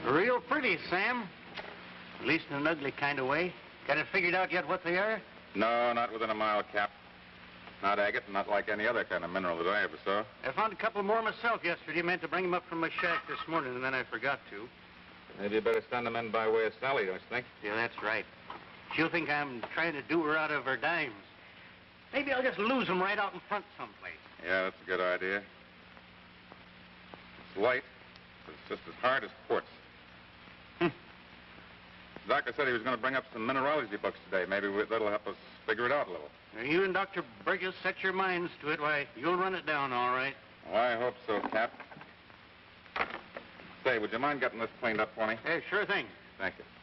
Real pretty, Sam. At least in an ugly kind of way. Got it figured out yet what they are? No, not within a mile, Cap. Not agate, not like any other kind of mineral that I ever saw. I found a couple more myself yesterday. Meant to bring them up from my shack this morning, and then I forgot to. Maybe you better send them in by way of Sally, don't you think? Yeah, that's right. She'll think I'm trying to do her out of her dimes. Maybe I'll just lose them right out in front someplace. Yeah, that's a good idea. It's light, but it's just as hard as quartz. The doctor said he was going to bring up some mineralogy books today. Maybe that'll help us figure it out a little. Now, you and Dr. Burgess set your minds to it. Why, you'll run it down all right. Well, I hope so, Cap. Say, would you mind getting this cleaned up for me? Hey, sure thing. Thank you.